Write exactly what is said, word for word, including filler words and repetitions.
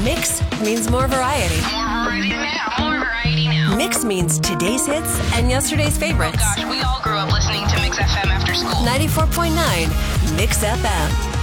Mix means more variety. More variety now. More variety now. Mix means today's hits and yesterday's favorites. Gosh, we all grew up listening to Mix F M after school. ninety-four point nine Mix F M.